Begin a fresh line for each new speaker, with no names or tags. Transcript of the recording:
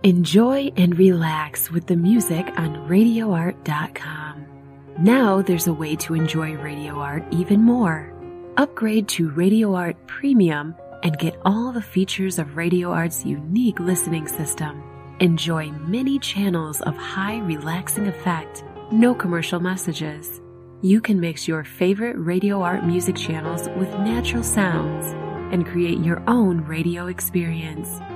Enjoy and relax with the music on RadioArt.com. Now there's a way to enjoy Radio Art even more. Upgrade to Radio Art Premium and get all the features of Radio Art's unique listening system. Enjoy many channels of high relaxing effect, no commercial messages. You can mix your favorite Radio Art music channels with natural sounds and create your own radio experience.